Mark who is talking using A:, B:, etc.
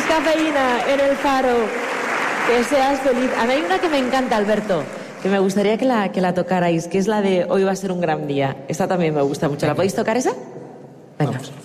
A: Feliz cafeína en el Faro. Que seas feliz. A mí hay una que me encanta, Alberto, que me gustaría que la tocarais, que es la de Hoy va a ser un gran día. Esta también me gusta mucho. ¿La podéis tocar esa? Venga. Vamos.